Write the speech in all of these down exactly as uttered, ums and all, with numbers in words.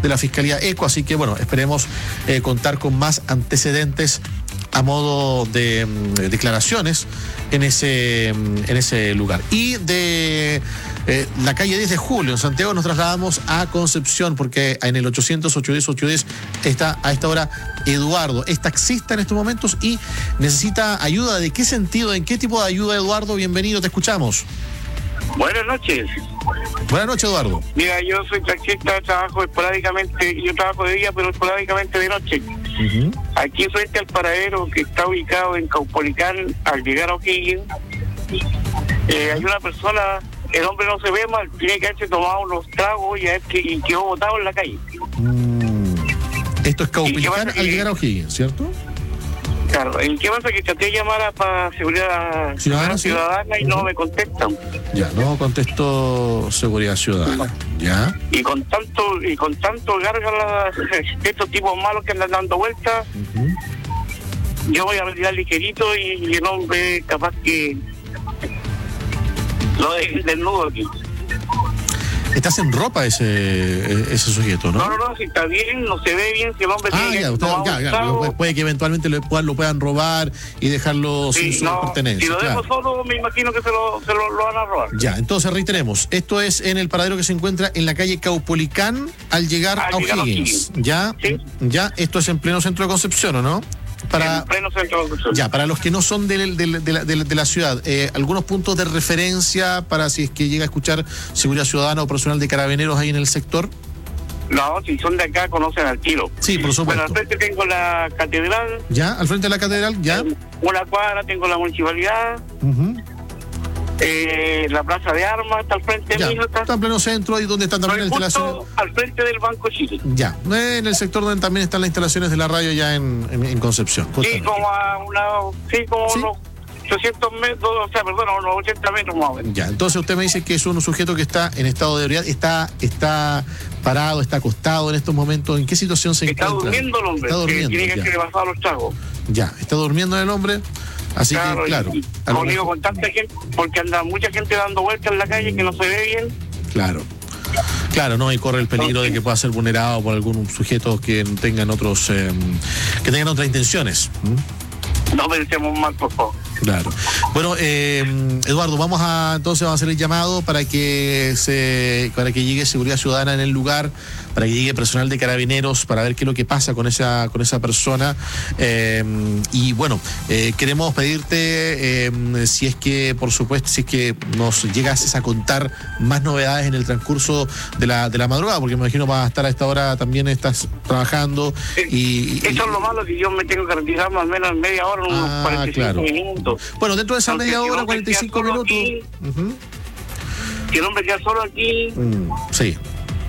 de la Fiscalía ECO, así que bueno, esperemos eh, contar con más antecedentes a modo de mm, declaraciones en ese, mm, en ese lugar. Y de eh, la calle diez de julio en Santiago nos trasladamos a Concepción, porque en el ochocientos, ochocientos diez, ochocientos diez está a esta hora Eduardo. Es taxista en estos momentos y necesita ayuda. ¿De qué sentido? ¿En qué tipo de ayuda, Eduardo? Bienvenido, te escuchamos. Buenas noches. Buenas noches, Eduardo. Mira, yo soy taxista, trabajo esporádicamente, yo trabajo de día, pero esporádicamente de noche. Uh-huh. Aquí frente al paradero que está ubicado en Caupolicán, al llegar a O'Higgins, eh, hay una persona, el hombre no se ve mal, tiene que haberse tomado unos tragos y, que, y quedó botado en la calle. Mm. Esto es Caupolicán al llegar a O'Higgins, ¿cierto? Claro, ¿en qué pasa? Que traté de llamar para seguridad ciudadana, ciudadana y uh-huh. no me contestan. Ya, no contestó seguridad ciudadana. Ya. Y con tanto, y con tanto gárgalas, estos tipos malos que andan dando vueltas, uh-huh. yo voy a retirar ligerito y, y el hombre capaz que lo deje desnudo aquí. Estás en ropa ese ese sujeto, ¿no? No, no, no, si está bien, no se ve bien, si el hombre ah, tiene ya, que usted, ya, ya, puede que eventualmente lo puedan, lo puedan robar y dejarlo sí, sin su no, pertenencia. Si lo claro. dejo solo, me imagino que se, lo, se lo, lo van a robar. Ya, entonces reiteremos, esto es en el paradero que se encuentra en la calle Caupolicán al llegar al a O'Higgins. Ya, ¿sí? Ya, esto es en pleno centro de Concepción, ¿o no? Para, ya, para los que no son de, de, de, de, la, de, de la ciudad, eh, algunos puntos de referencia para si es que llega a escuchar seguridad ciudadana o personal de carabineros ahí en el sector. No, si son de acá conocen al tiro. Sí, por supuesto. Bueno, al frente tengo la catedral. Ya, al frente de la catedral, ya. Una cuadra tengo la municipalidad. Uh-huh. Eh, la plaza de armas está al frente ya, mío. Está, está en pleno centro, ahí donde están también las instalaciones. Al frente del Banco Chile. Ya, en el sector donde también están las instalaciones de la radio ya en, en, en Concepción. Justamente. Sí, como a una, sí, como ¿sí? unos ochocientos metros, o sea, perdón, unos ochenta metros más o menos. Ya, entonces usted me dice que es un sujeto que está en estado de ebriedad, está, está parado, está acostado en estos momentos. ¿En qué situación se está encuentra? Durmiendo el hombre, está durmiendo. Tiene que ser pasado los tragos. Ya, está durmiendo el hombre. Así claro, que, claro. Y, como digo, con tanta gente, porque anda mucha gente dando vueltas en la calle que no se ve bien. Claro. Claro, no, y corre el peligro okay. de que pueda ser vulnerado por algún sujeto que tengan otros, eh, que tengan otras intenciones. ¿Mm? No merecemos mal, por favor. Claro. Bueno, eh, Eduardo, vamos a entonces vamos a hacer el llamado para que se para que llegue seguridad ciudadana en el lugar, para que llegue personal de carabineros para ver qué es lo que pasa con esa con esa persona. Eh, y bueno, eh, queremos pedirte eh, si es que, por supuesto, si es que nos llegases a contar más novedades en el transcurso de la de la madrugada, porque me imagino vas a estar a esta hora también estás trabajando. Y, Eso y, es lo malo, que yo me tengo que retirar más o menos en media hora, unos ah, cuarenta y cinco claro. minutos. Bueno, dentro de esa Aunque media si hora, cuarenta y cinco minutos. Aquí, uh-huh. Que el hombre queda solo aquí. Mm, sí.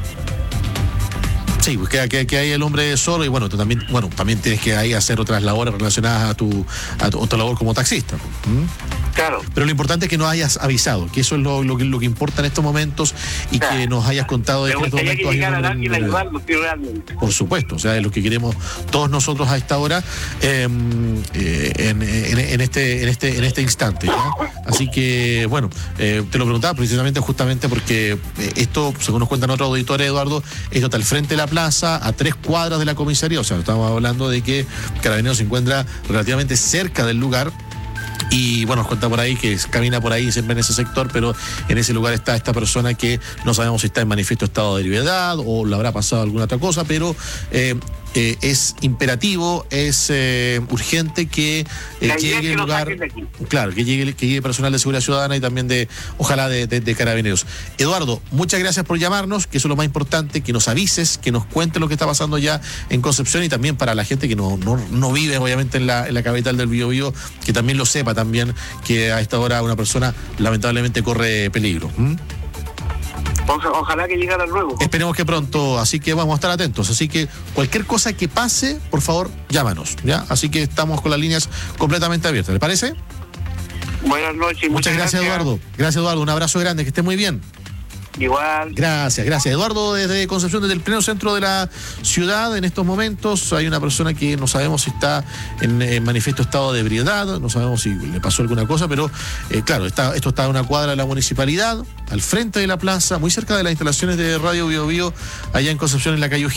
Sí, pues que, que, que hay el hombre solo y bueno, tú también, bueno, también tienes que ahí hacer otras labores relacionadas a tu, a tu, a tu labor como taxista. ¿Mm? Claro. Pero lo importante es que nos hayas avisado, que eso es lo, lo, que, lo que importa en estos momentos y claro. que nos hayas contado de estos momentos. Que llegar a alguien a ayudarnos, realmente. Por supuesto, o sea, es lo que queremos todos nosotros a esta hora eh, eh, en, en, en este en este en este instante, ¿no? Así que bueno, eh, te lo preguntaba precisamente justamente porque eh, esto, según nos cuentan otros auditores, Eduardo, esto está al frente de la plaza, a tres cuadras de la comisaría, o sea, estamos hablando de que Carabineros se encuentra relativamente cerca del lugar. Y bueno, nos cuenta por ahí que camina por ahí siempre en ese sector, pero en ese lugar está esta persona que no sabemos si está en manifiesto estado de ebriedad o le habrá pasado alguna otra cosa, pero eh, eh, es imperativo, es eh, urgente que eh, llegue el lugar, claro, que llegue, que llegue personal de seguridad ciudadana y también de, ojalá de, de, de Carabineros. Eduardo, muchas gracias por llamarnos, que eso es lo más importante, que nos avises, que nos cuente lo que está pasando ya en Concepción y también para la gente que no, no, no vive obviamente en la, en la capital del Biobío, que también lo sepa también que a esta hora una persona lamentablemente corre peligro. ¿Mm? Ojalá que llegara luego. Esperemos que pronto, así que vamos a estar atentos. Así que cualquier cosa que pase, por favor, llámanos, ¿ya? Así que estamos con las líneas completamente abiertas, ¿le parece? Buenas noches. Muchas, muchas gracias, gracias, Eduardo. Gracias, Eduardo. Un abrazo grande, que esté muy bien. Igual. Gracias, gracias. Eduardo, desde Concepción, desde el pleno centro de la ciudad, en estos momentos hay una persona que no sabemos si está en, en manifiesto estado de ebriedad, no sabemos si le pasó alguna cosa, pero eh, claro, está, esto está en una cuadra de la municipalidad, al frente de la plaza, muy cerca de las instalaciones de Radio Biobío, allá en Concepción, en la calle